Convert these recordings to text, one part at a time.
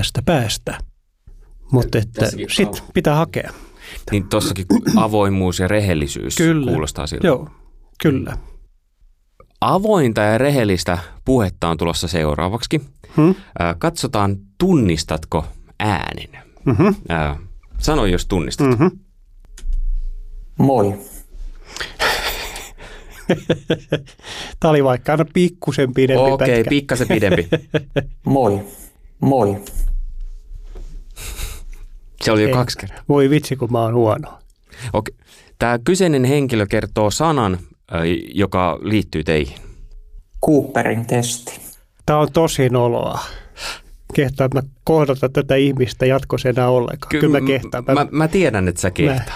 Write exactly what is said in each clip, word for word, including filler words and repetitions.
tästä päästä. Mutta että sitten pitää hakea. Niin tuossakin avoimuus ja rehellisyys kyllä. kuulostaa siltä. Joo, kyllä. Avointa ja rehellistä puhetta on tulossa seuraavaksi. Hmm? Katsotaan, tunnistatko äänen. Mm-hmm. Sano, jos tunnistat. Mm-hmm. Moi. Tämä oli vaikka aina pikkusen pidempi Okei, okay, pätkä. pikkasen pidempi. Moi. Moi. Se oli jo Ei. kaksi kertaa. Voi vitsi, kun mä oon huono. Okei. Tämä kyseinen henkilö kertoo sanan, joka liittyy teihin. Cooperin testi. Tämä on tosi noloa. Kehtaan mä kohdata tätä ihmistä jatkossa enää ollenkaan. Ky- Kyllä mä kehtaan. Mä, mä, mä tiedän, että sä kehtaat.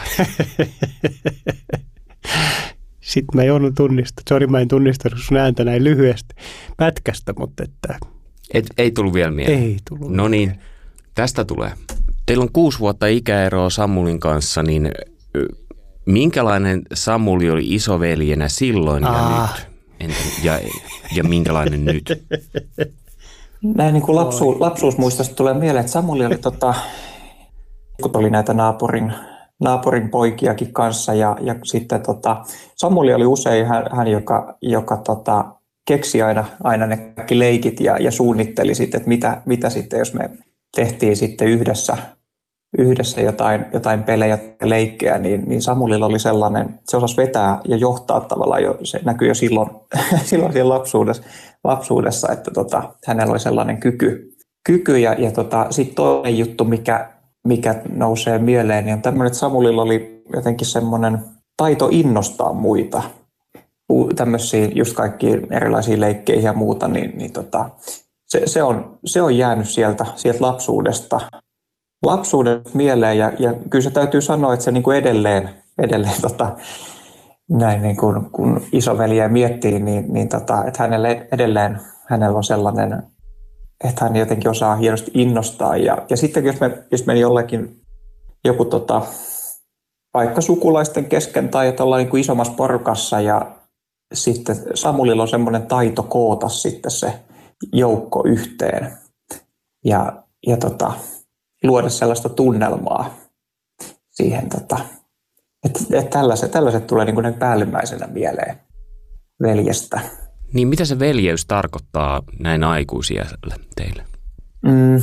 Sitten mä joudun tunnistaa. Sori, mä en tunnistanut sun ääntä näin lyhyesti pätkästä, mutta että... Et, ei tullut vielä mieleen. Ei tullut. No niin, tästä tulee. Teillä on kuusi vuotta ikäeroa Samulin kanssa, niin minkälainen Samuli oli isoveljenä silloin ja ah. nyt? Entä, ja, ja minkälainen nyt? Näin niin kuin lapsu, lapsuusmuistosta tulee mieleen, että Samuli oli, tota, kun oli näitä naapurin, naapurin poikiakin kanssa ja, ja sitten tota, Samuli oli usein hän, hän joka, joka tota, keksi aina, aina ne kaikki leikit ja, ja suunnitteli sitten, että mitä, mitä sitten, jos me tehtiin sitten yhdessä, yhdessä jotain, jotain pelejä ja leikkejä, niin, niin Samulilla oli sellainen, se osasi vetää ja johtaa tavallaan jo, se näkyy jo silloin, silloin siellä lapsuudessa, lapsuudessa että tota, hänellä oli sellainen kyky. kyky ja, ja tota, sitten toinen juttu, mikä, mikä nousee mieleen, niin on tämmöinen, että Samulilla oli jotenkin semmoinen taito innostaa muita. Tämmöisiä just kaikkia erilaisia leikkeihin ja muuta, niin, niin tota, se, se, on, se on jäänyt sieltä, sieltä lapsuudesta. lapsuuden mieleen ja, ja kyllä se täytyy sanoa, että se niin kuin edelleen, edelleen tota, näin niin kuin, kun isoveliä miettii, niin, niin tota, että hänellä edelleen hänellä on sellainen, että hän jotenkin osaa hienosti innostaa ja, ja sitten jos, me, jos meni jollekin joku tota, vaikka sukulaisten kesken tai ollaan niin kuin isommassa porukassa ja sitten Samulilla on semmoinen taito koota sitten se joukko yhteen ja, ja tota, luoda sellaista tunnelmaa siihen, tota, että et tällaiset, tällaiset tulee niin kuin päällimmäisenä mieleen veljestä. Niin mitä se veljeys tarkoittaa näin aikuisille teille? Mm.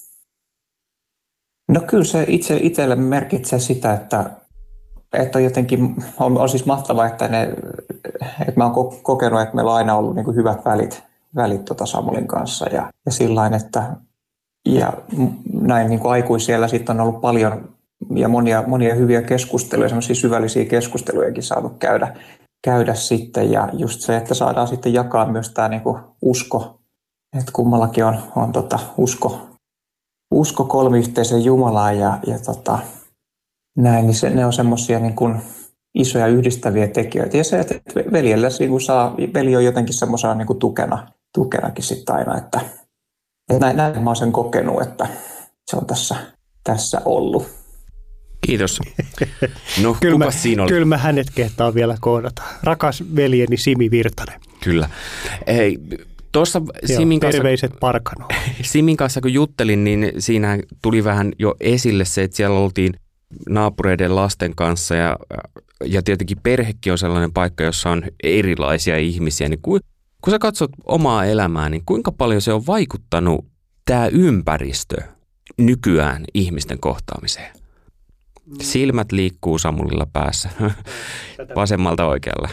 No kyllä se itse, itselle merkitsee sitä, että, että on jotenkin, on, on siis mahtavaa, että, ne, että mä oon kokenut, että meillä on aina ollut niin kuin hyvät välit, välit tota Samulin kanssa ja, ja sillain, että ja näin niin kuin aikuisiellä sitten on ollut paljon ja monia, monia hyviä keskusteluja, semmoisia syvällisiä keskustelujakin saanut käydä, käydä sitten. Ja just se, että saadaan sitten jakaa myös tämä niin kuin usko, että kummallakin on, on tota usko, usko kolmiyhteisen Jumalaan ja, ja tota, näin, niin se, ne on semmoisia niin kuin isoja yhdistäviä tekijöitä. Ja se, että veljellä niin kuin saa, veli on jotenkin semmoisena niin kuin tukena, tukenakin sitten aina, että Näin, näin mä oon sen kokenut, että se on tässä, tässä ollut. Kiitos. No, kyllä, mä, siinä oli? Kyllä mä hänet kehtaa vielä kohdata. Rakas veljeni Simi Virtanen. Kyllä. Ei, tuossa Simin kanssa, terveiset Parkano. Simin kanssa kun juttelin, niin siinä tuli vähän jo esille se, että siellä oltiin naapureiden lasten kanssa ja, ja tietenkin perhekin on sellainen paikka, jossa on erilaisia ihmisiä, niin kuin kun sä katsot omaa elämää, niin kuinka paljon se on vaikuttanut tämä ympäristö nykyään ihmisten kohtaamiseen? Silmät liikkuu Samulilla päässä, vasemmalta oikealle.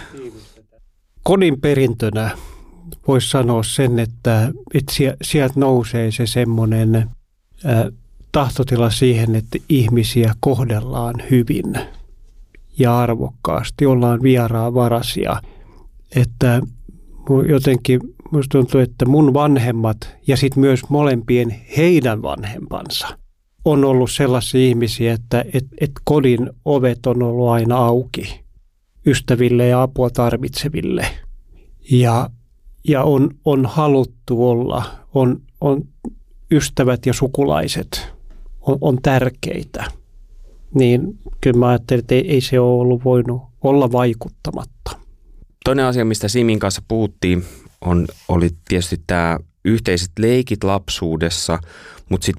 Kodin perintönä voisi sanoa sen, että, että sieltä nousee se semmoinen äh, tahtotila siihen, että ihmisiä kohdellaan hyvin ja arvokkaasti, ollaan vieraanvaraisia, että jotenkin minusta tuntuu, että mun vanhemmat ja sitten myös molempien heidän vanhempansa on ollut sellaisia ihmisiä, että et, et kodin ovet on ollut aina auki ystäville ja apua tarvitseville. Ja, ja on, on haluttu olla, on, on ystävät ja sukulaiset on, on tärkeitä. Niin kyllä mä ajattelin, että ei, ei se ole ollut voinut olla vaikuttamatta. Toinen asia, mistä Simin kanssa puhuttiin, on, oli tietysti tämä yhteiset leikit lapsuudessa, mutta sitten